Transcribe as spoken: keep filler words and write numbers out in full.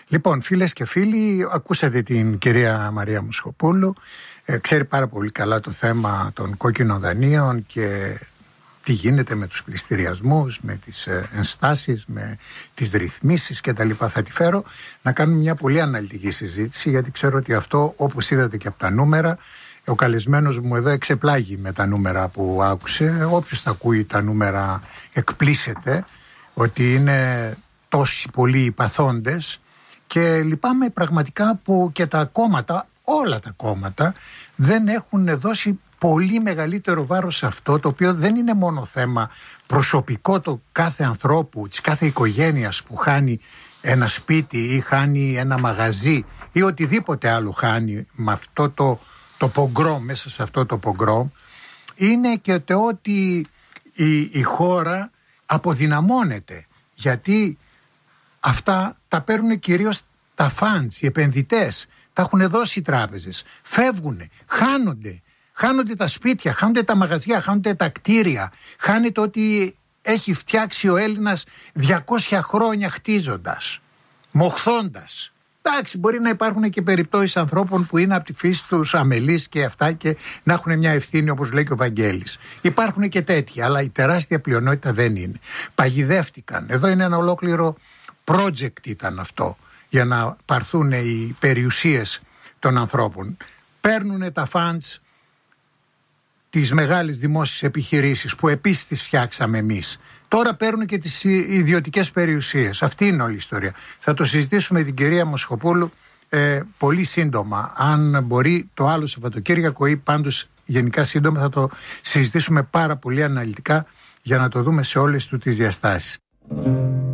Λοιπόν, φίλες και φίλοι, ακούσατε την κυρία Μαρία Μοσχοπούλου. Ε, ξέρει πάρα πολύ καλά το θέμα των κόκκινων δανείων και τι γίνεται με τους πληστηριασμούς, με τις ε, ενστάσεις, με τις ρυθμίσεις κτλ. Θα τη φέρω να κάνουμε μια πολύ αναλυτική συζήτηση, γιατί ξέρω ότι αυτό, όπως είδατε και από τα νούμερα, ο καλεσμένος μου εδώ εξεπλάγει με τα νούμερα που άκουσε. Όποιος τα ακούει τα νούμερα εκπλήσεται ότι είναι τόσοι πολλοί οι παθόντες, και λυπάμαι πραγματικά που και τα κόμματα, όλα τα κόμματα, δεν έχουν δώσει πολύ μεγαλύτερο βάρος σε αυτό, το οποίο δεν είναι μόνο θέμα προσωπικό του κάθε ανθρώπου, της κάθε οικογένειας που χάνει ένα σπίτι ή χάνει ένα μαγαζί ή οτιδήποτε άλλο χάνει με αυτό το, το πογκρόμ, μέσα σε αυτό το πογκρόμ. Είναι και το ότι η, η χώρα αποδυναμώνεται, γιατί αυτά τα παίρνουν κυρίως τα φαντς, οι επενδυτές, τα έχουν δώσει οι τράπεζες, φεύγουν, χάνονται, χάνονται τα σπίτια, χάνονται τα μαγαζιά, χάνονται τα κτίρια, χάνεται ότι έχει φτιάξει ο Έλληνας διακόσια χρόνια χτίζοντας, μοχθώντας. Εντάξει, μπορεί να υπάρχουν και περιπτώσεις ανθρώπων που είναι από τη φύση τους αμελείς και αυτά και να έχουν μια ευθύνη, όπως λέει και ο Βαγγέλης. Υπάρχουν και τέτοια, αλλά η τεράστια πλειονότητα δεν είναι. Παγιδεύτηκαν. Εδώ είναι ένα ολόκληρο project ήταν αυτό, για να πάρθουν οι περιουσίες των ανθρώπων. Παίρνουν τα funds τις μεγάλες δημόσιες επιχειρήσεις που επίσης τις φτιάξαμε εμείς. Τώρα παίρνουν και τις ιδιωτικές περιουσίες. Αυτή είναι όλη η ιστορία. Θα το συζητήσουμε με την κυρία Μοσχοπούλου ε, πολύ σύντομα. Αν μπορεί το άλλο Σαββατοκύριακο ή πάντως γενικά σύντομα, θα το συζητήσουμε πάρα πολύ αναλυτικά για να το δούμε σε όλες του τις διαστάσεις.